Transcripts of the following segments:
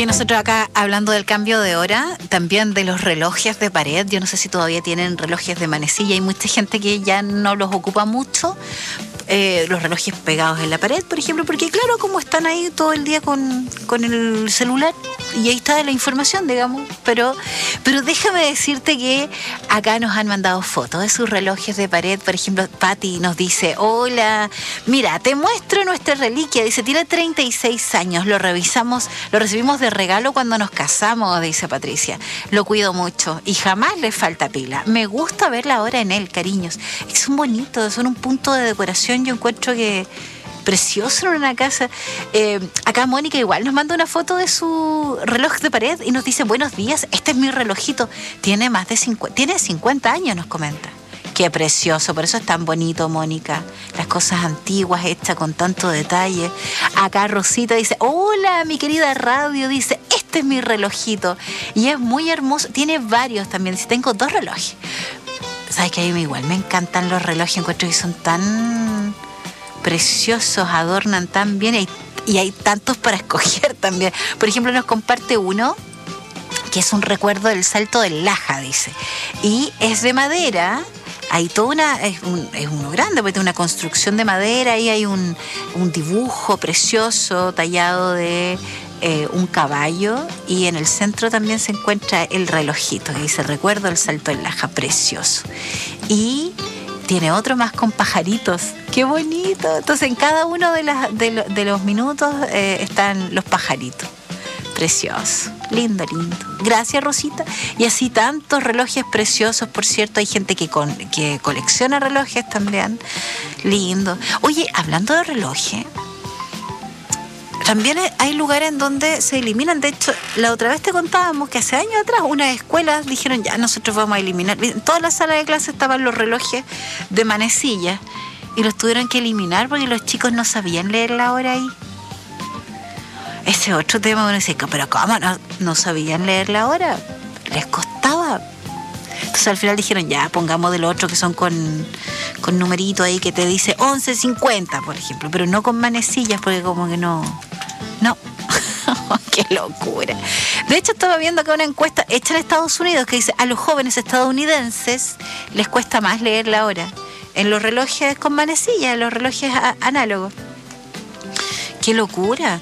nosotros acá hablando del cambio de hora, también de los relojes de pared. Yo no sé si todavía tienen relojes de manecilla. Hay mucha gente que ya no los ocupa mucho. Los relojes pegados en la pared, por ejemplo, porque claro, como están ahí todo el día con el celular y ahí está la información, digamos, pero déjame decirte que acá nos han mandado fotos de sus relojes de pared. Por ejemplo, Patti nos dice: hola, mira, te muestro nuestra reliquia, dice, tiene 36 años, lo recibimos de regalo cuando nos casamos, dice Patricia, lo cuido mucho y jamás le falta pila, me gusta ver la hora en él, cariños, son bonitos, son un punto de decoración. Yo encuentro que precioso en una casa. Acá Mónica igual nos manda una foto de su reloj de pared y nos dice: buenos días, este es mi relojito, tiene 50 años, nos comenta. Qué precioso, por eso es tan bonito, Mónica, las cosas antiguas hechas con tanto detalle. Acá Rosita dice: hola, mi querida radio, dice, este es mi relojito y es muy hermoso, tiene varios también, dice, tengo 2 relojes. Sabes que a mí igual me encantan los relojes, encuentro que son tan preciosos, adornan tan bien y hay tantos para escoger también. Por ejemplo, nos comparte uno que es un recuerdo del Salto del Laja, dice, y es de madera. Hay toda es uno grande, porque tiene una construcción de madera, ahí hay un dibujo precioso tallado de un caballo, y en el centro también se encuentra el relojito que dice: recuerdo el Salto del Laja, precioso. Y tiene otro más con pajaritos, qué bonito. Entonces en cada uno de los minutos están los pajaritos. Precioso, lindo. Gracias, Rosita. Y así tantos relojes preciosos, por cierto. Hay gente que colecciona relojes también. Lindo. Oye, hablando de relojes, también hay lugares en donde se eliminan. De hecho, la otra vez te contábamos que hace años atrás unas escuelas dijeron: ya, nosotros vamos a eliminar. En toda la sala de clase estaban los relojes de manecilla y los tuvieron que eliminar porque los chicos no sabían leer la hora ahí. Ese otro tema, uno dice: pero ¿cómo no sabían leer la hora? Les costaba. Entonces al final dijeron: ya, pongamos de lo otro que son con numerito ahí que te dice 11:50, por ejemplo, pero no con manecillas, porque como que no. ¡Qué locura! De hecho, estaba viendo acá una encuesta hecha en Estados Unidos que dice: a los jóvenes estadounidenses les cuesta más leer la hora en los relojes con manecillas, en los relojes análogos. ¡Qué locura!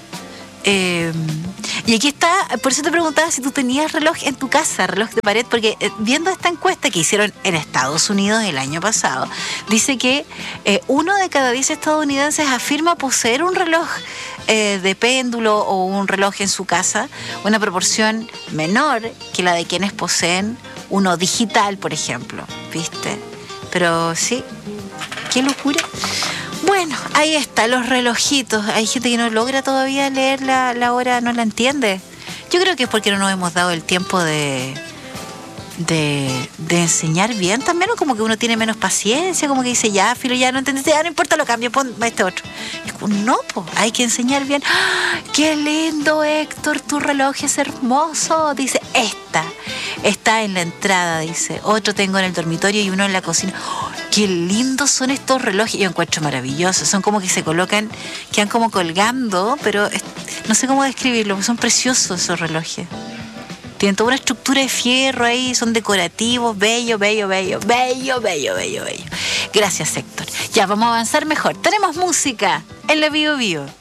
Y aquí está, por eso te preguntaba si tú tenías reloj en tu casa, reloj de pared, porque viendo esta encuesta que hicieron en Estados Unidos el año pasado, dice que 1 de cada 10 estadounidenses afirma poseer un reloj de péndulo o un reloj en su casa, una proporción menor que la de quienes poseen uno digital, por ejemplo, ¿viste? Pero sí, qué locura. Bueno, ahí está, los relojitos. Hay gente que no logra todavía leer la hora, no la entiende. Yo creo que es porque no nos hemos dado el tiempo de enseñar bien también, o como que uno tiene menos paciencia, como que dice: ya, filo, ya no entendiste, ya no importa, lo cambio, pon este otro. Es como, no, pues, hay que enseñar bien. ¡Ah, qué lindo, Héctor! Tu reloj es hermoso. Dice: está en la entrada, dice. Otro tengo en el dormitorio y uno en la cocina. ¡Oh, qué lindos son estos relojes! Yo encuentro maravillosos. Son como que se colocan, quedan como colgando, pero no sé cómo describirlo, son preciosos esos relojes. Tienen toda una estructura de fierro ahí, son decorativos, bello. Gracias, Héctor. Ya, vamos a avanzar mejor. Tenemos música en la Bio Bio.